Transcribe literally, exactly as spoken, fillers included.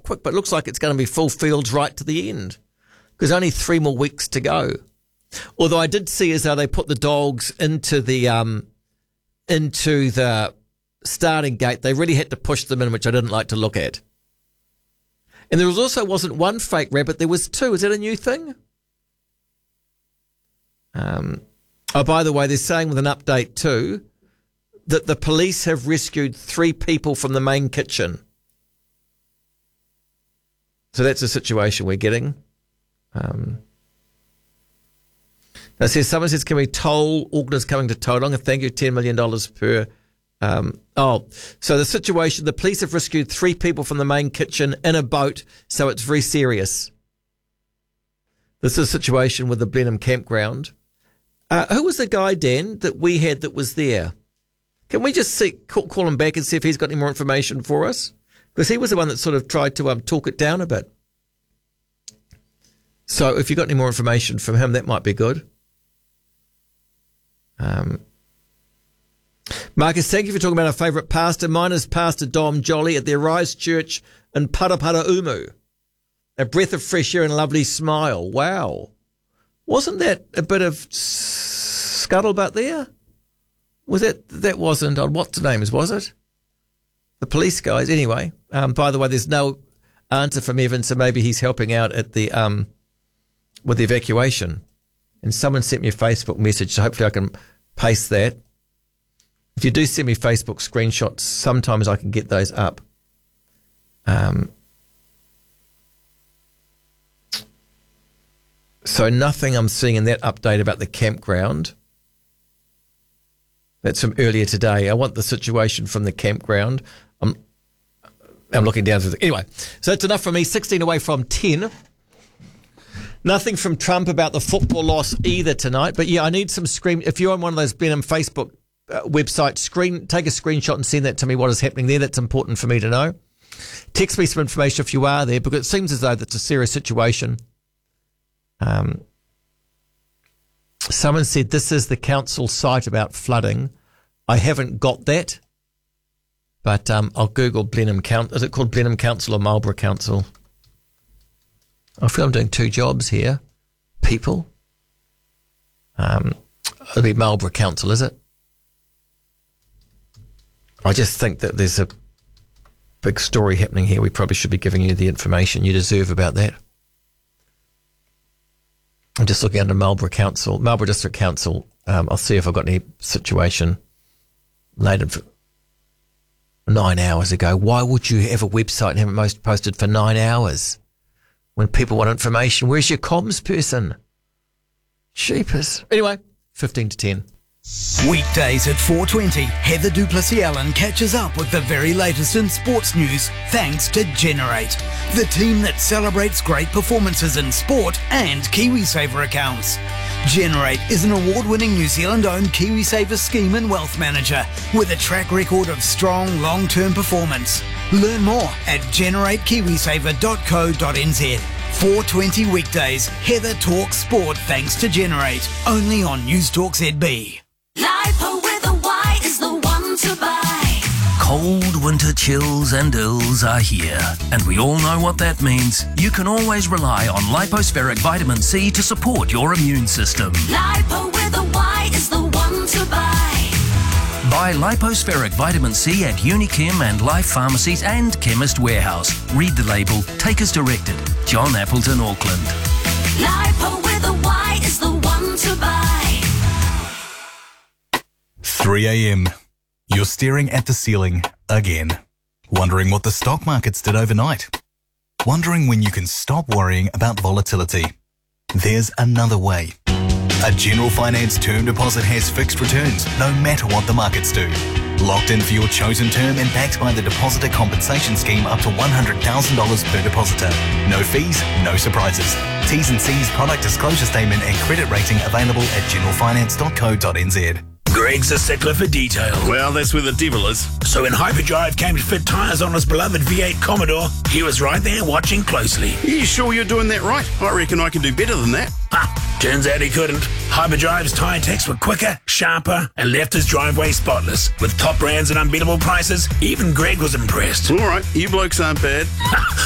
quite quick, but it looks like it's going to be full fields right to the end because only three more weeks to go. Although I did see as how they put the dogs into the um, into the starting gate, they really had to push them in, which I didn't like to look at. And there was also wasn't one fake rabbit, there was two. Is that a new thing? Um, oh, by the way, they're saying with an update too that the police have rescued three people from the main kitchen. So that's the situation we're getting. Um, now, says someone says, can we toll Auckland's coming to Tauranga? Thank you, ten million dollars per. Um, oh, so the situation, the police have rescued three people from the main kitchen in a boat, so it's very serious. This is a situation with the Blenheim campground. Uh, who was the guy, Dan, that we had that was there? Can we just see, call, call him back and see if he's got any more information for us? Because he was the one that sort of tried to um, talk it down a bit. So if you've got any more information from him, that might be good. Um, Marcus, thank you for talking about our favourite pastor. Mine is Pastor Dom Jolly at the Arise Church in Parapara Umu. A breath of fresh air and a lovely smile. Wow. Wasn't that a bit of scuttlebutt there? Was that, that wasn't on what's the name is, was it? The police guys. Anyway, um, by the way, there's no answer from Evan, so maybe he's helping out at the, um, with the evacuation. And someone sent me a Facebook message, so hopefully I can paste that. If you do send me Facebook screenshots, sometimes I can get those up. Um, so nothing I'm seeing in that update about the campground. That's from earlier today. I want the situation from the campground. I'm, I'm looking down through the... Anyway, so that's enough for me. sixteen away from ten. Nothing from Trump about the football loss either tonight. But yeah, I need some screen. If you're on one of those Blenheim Facebook uh, websites, screen, take a screenshot and send that to me, what is happening there. That's important for me to know. Text me some information if you are there, because it seems as though that's a serious situation. Um, someone said this is the council site about flooding. I haven't got that, but um, I'll Google Blenheim Council. Is it called Blenheim Council or Marlborough Council? I feel I'm doing two jobs here. People. Um, it'll be Marlborough Council, is it? I just think that there's a big story happening here. We probably should be giving you the information you deserve about that. I'm just looking under Marlborough Council, Marlborough District Council. Um, I'll see if I've got any situation later for nine hours ago. Why would you have a website and have it most posted for nine hours when people want information? Where's your comms person? Sheepers. Anyway, fifteen to ten. Weekdays at four twenty, Heather Duplessis-Allen catches up with the very latest in sports news thanks to Generate, the team that celebrates great performances in sport and KiwiSaver accounts. Generate is an award-winning New Zealand-owned KiwiSaver scheme and wealth manager with a track record of strong long-term performance. Learn more at generate kiwisaver dot co dot n z. four twenty weekdays, Heather talks sport thanks to Generate, only on News Talk Z B. Lipo with a Y is the one to buy. Cold winter chills and ills are here, and we all know what that means. You can always rely on Lipospheric Vitamin C to support your immune system. Lipo with a Y is the one to buy. Buy Lipospheric Vitamin C at Unichem and Life Pharmacies and Chemist Warehouse. Read the label. Take as directed. John Appleton, Auckland. Lipo with a Y is the one to buy. three a.m. You're staring at the ceiling again. Wondering what the stock markets did overnight. Wondering when you can stop worrying about volatility. There's another way. A General Finance term deposit has fixed returns no matter what the markets do. Locked in for your chosen term and backed by the Depositor Compensation Scheme up to one hundred thousand dollars per depositor. No fees, no surprises. T's and C's, product disclosure statement and credit rating available at general finance dot co dot n z. Greg's a stickler for detail. Well, that's where the devil is. So when Hyperdrive came to fit tyres on his beloved V eight Commodore, he was right there watching closely. Are you sure you're doing that right? I reckon I can do better than that. Ha! Turns out he couldn't. Hyperdrive's tyre techs were quicker, sharper, and left his driveway spotless. With top brands and unbeatable prices, even Greg was impressed. All right, you blokes aren't bad.